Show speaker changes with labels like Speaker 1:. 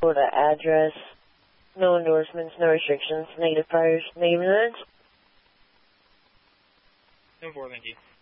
Speaker 1: Florida address. No endorsements, no restrictions, negative priors, negative minutes.
Speaker 2: 10-4, thank you.